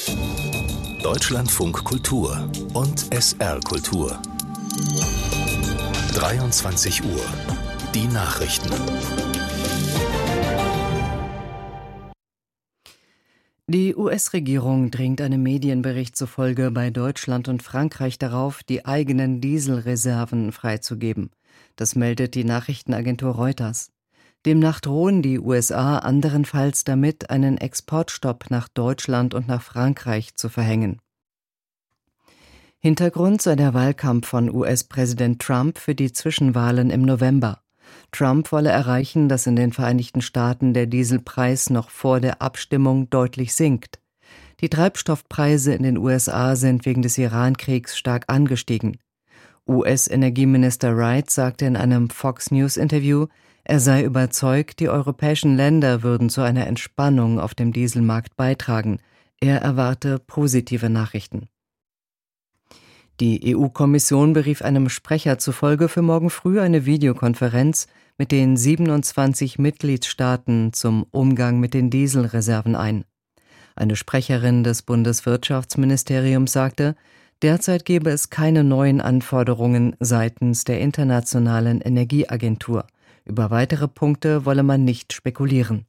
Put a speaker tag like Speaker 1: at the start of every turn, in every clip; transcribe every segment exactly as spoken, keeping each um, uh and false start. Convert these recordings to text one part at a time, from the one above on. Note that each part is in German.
Speaker 1: Deutschlandfunk Kultur und S R Kultur. dreiundzwanzig Uhr. Die Nachrichten.
Speaker 2: Die U S-Regierung drängt einem Medienbericht zufolge bei Deutschland und Frankreich darauf, die eigenen Dieselreserven freizugeben. Das meldet die Nachrichtenagentur Reuters. Demnach drohen die U S A anderenfalls damit, einen Exportstopp nach Deutschland und nach Frankreich zu verhängen. Hintergrund sei der Wahlkampf von U S-Präsident Trump für die Zwischenwahlen im November. Trump wolle erreichen, dass in den Vereinigten Staaten der Dieselpreis noch vor der Abstimmung deutlich sinkt. Die Treibstoffpreise in den U S A sind wegen des Iran-Kriegs stark angestiegen. U S-Energieminister Wright sagte in einem Fox News-Interview, er sei überzeugt, die europäischen Länder würden zu einer Entspannung auf dem Dieselmarkt beitragen. Er erwarte positive Nachrichten. Die E U-Kommission berief einem Sprecher zufolge für morgen früh eine Videokonferenz mit den siebenundzwanzig Mitgliedstaaten zum Umgang mit den Dieselreserven ein. Eine Sprecherin des Bundeswirtschaftsministeriums sagte, derzeit gebe es keine neuen Anforderungen seitens der Internationalen Energieagentur. Über weitere Punkte wolle man nicht spekulieren.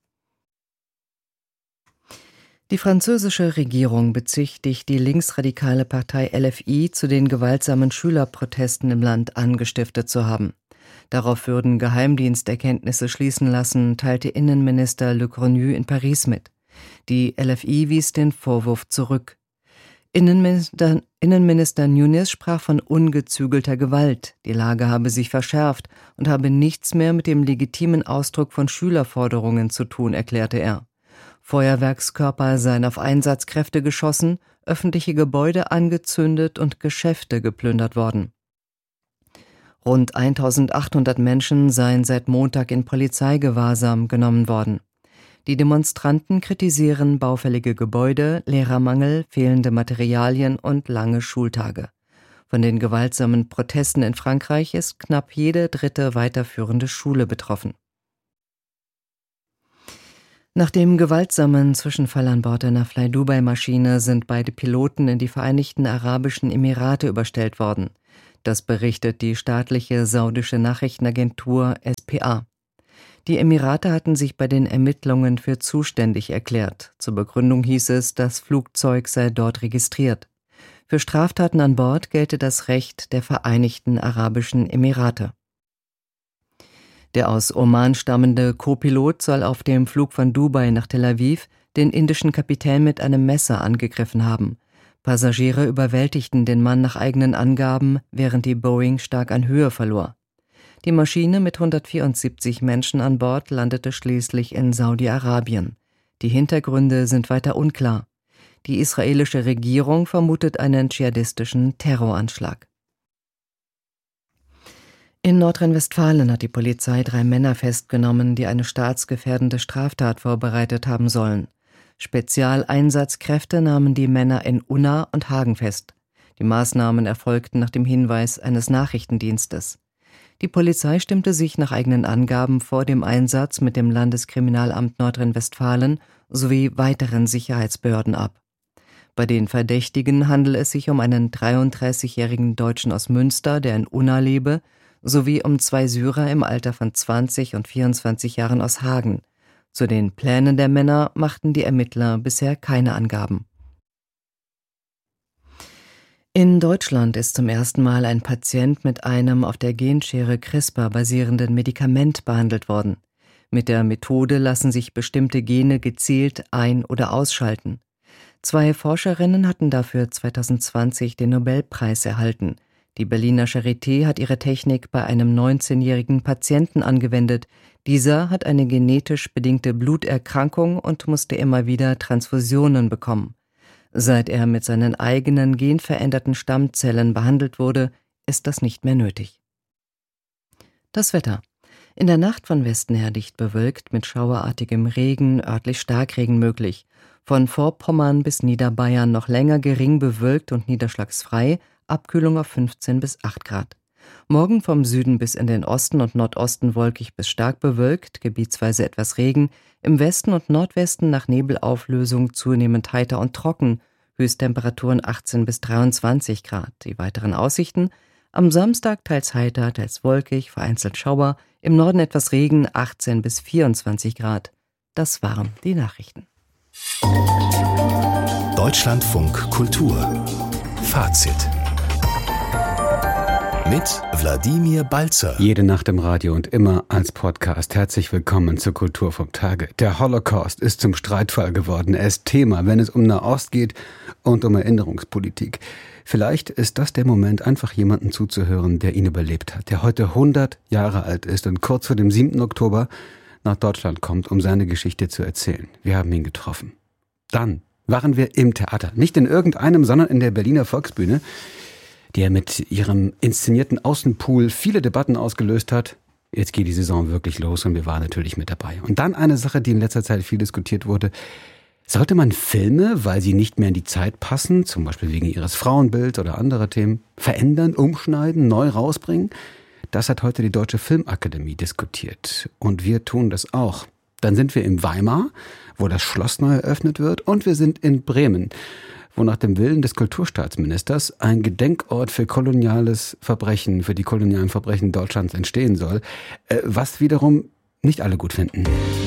Speaker 2: Die französische Regierung bezichtigt die linksradikale Partei L F I, zu den gewaltsamen Schülerprotesten im Land angestiftet zu haben. Darauf würden Geheimdiensterkenntnisse schließen lassen, teilte Innenminister Le Cornu in Paris mit. Die L F I wies den Vorwurf zurück. Innenminister, Innenminister Nunes sprach von ungezügelter Gewalt. Die Lage habe sich verschärft und habe nichts mehr mit dem legitimen Ausdruck von Schülerforderungen zu tun, erklärte er. Feuerwerkskörper seien auf Einsatzkräfte geschossen, öffentliche Gebäude angezündet und Geschäfte geplündert worden. Rund eintausendachthundert Menschen seien seit Montag in Polizeigewahrsam genommen worden. Die Demonstranten kritisieren baufällige Gebäude, Lehrermangel, fehlende Materialien und lange Schultage. Von den gewaltsamen Protesten in Frankreich ist knapp jede dritte weiterführende Schule betroffen. Nach dem gewaltsamen Zwischenfall an Bord einer Fly-Dubai-Maschine sind beide Piloten in die Vereinigten Arabischen Emirate überstellt worden. Das berichtet die staatliche saudische Nachrichtenagentur S P A. Die Emirate hatten sich bei den Ermittlungen für zuständig erklärt. Zur Begründung hieß es, das Flugzeug sei dort registriert. Für Straftaten an Bord gelte das Recht der Vereinigten Arabischen Emirate. Der aus Oman stammende Co-Pilot soll auf dem Flug von Dubai nach Tel Aviv den indischen Kapitän mit einem Messer angegriffen haben. Passagiere überwältigten den Mann nach eigenen Angaben, während die Boeing stark an Höhe verlor. Die Maschine mit hundertvierundsiebzig Menschen an Bord landete schließlich in Saudi-Arabien. Die Hintergründe sind weiter unklar. Die israelische Regierung vermutet einen dschihadistischen Terroranschlag. In Nordrhein-Westfalen hat die Polizei drei Männer festgenommen, die eine staatsgefährdende Straftat vorbereitet haben sollen. Spezialeinsatzkräfte nahmen die Männer in Unna und Hagen fest. Die Maßnahmen erfolgten nach dem Hinweis eines Nachrichtendienstes. Die Polizei stimmte sich nach eigenen Angaben vor dem Einsatz mit dem Landeskriminalamt Nordrhein-Westfalen sowie weiteren Sicherheitsbehörden ab. Bei den Verdächtigen handelt es sich um einen dreiunddreißigjährigen Deutschen aus Münster, der in Unna lebe, sowie um zwei Syrer im Alter von zwanzig und vierundzwanzig Jahren aus Hagen. Zu den Plänen der Männer machten die Ermittler bisher keine Angaben. In Deutschland ist zum ersten Mal ein Patient mit einem auf der Genschere CRISPR basierenden Medikament behandelt worden. Mit der Methode lassen sich bestimmte Gene gezielt ein- oder ausschalten. Zwei Forscherinnen hatten dafür zweitausendzwanzig den Nobelpreis erhalten. Die Berliner Charité hat ihre Technik bei einem neunzehnjährigen Patienten angewendet. Dieser hat eine genetisch bedingte Bluterkrankung und musste immer wieder Transfusionen bekommen. Seit er mit seinen eigenen genveränderten Stammzellen behandelt wurde, ist das nicht mehr nötig. Das Wetter. In der Nacht von Westen her dicht bewölkt, mit schauerartigem Regen, örtlich Starkregen möglich. Von Vorpommern bis Niederbayern noch länger gering bewölkt und niederschlagsfrei, Abkühlung auf fünfzehn bis acht Grad. Morgen vom Süden bis in den Osten und Nordosten wolkig bis stark bewölkt, gebietsweise etwas Regen, im Westen und Nordwesten nach Nebelauflösung zunehmend heiter und trocken, Höchsttemperaturen achtzehn bis dreiundzwanzig Grad. Die weiteren Aussichten: am Samstag teils heiter, teils wolkig, vereinzelt Schauer, im Norden etwas Regen, achtzehn bis vierundzwanzig Grad. Das waren die Nachrichten.
Speaker 1: Deutschlandfunk Kultur Fazit mit Wladimir Balzer.
Speaker 3: Jede Nacht im Radio und immer als Podcast. Herzlich willkommen zur Kultur vom Tage. Der Holocaust ist zum Streitfall geworden. Er ist Thema, wenn es um Nahost geht und um Erinnerungspolitik. Vielleicht ist das der Moment, einfach jemanden zuzuhören, der ihn überlebt hat, der heute hundert Jahre alt ist und kurz vor dem siebten Oktober nach Deutschland kommt, um seine Geschichte zu erzählen. Wir haben ihn getroffen. Dann waren wir im Theater. Nicht in irgendeinem, sondern in der Berliner Volksbühne, die er mit ihrem inszenierten Außenpool viele Debatten ausgelöst hat. Jetzt geht die Saison wirklich los und wir waren natürlich mit dabei. Und dann eine Sache, die in letzter Zeit viel diskutiert wurde. Sollte man Filme, weil sie nicht mehr in die Zeit passen, zum Beispiel wegen ihres Frauenbilds oder anderer Themen, verändern, umschneiden, neu rausbringen? Das hat heute die Deutsche Filmakademie diskutiert. Und wir tun das auch. Dann sind wir in Weimar, wo das Schloss neu eröffnet wird. Und wir sind in Bremen, wo nach dem Willen des Kulturstaatsministers ein Gedenkort für koloniales Verbrechen, für die kolonialen Verbrechen Deutschlands entstehen soll, was wiederum nicht alle gut finden.